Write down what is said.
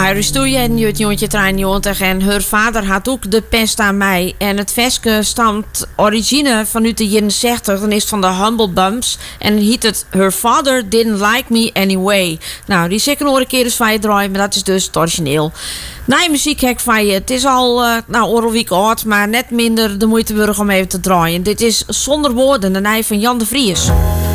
Irish Toei en Jutjontje Treinjontig en haar vader had ook de pest aan mij. En het veske stamt origine vanuit de jaren 60 en is van de Humble Bumps. En heet het Her Father Didn't Like Me Anyway. Nou, die zeker nog een keer eens van je draaien, maar dat is dus het origineel. Nee, muziekhek van je. Het is al een week oud, maar net minder de moeite waard om even te draaien. Dit is Zonder Woorden, de nij van Jan de Vries.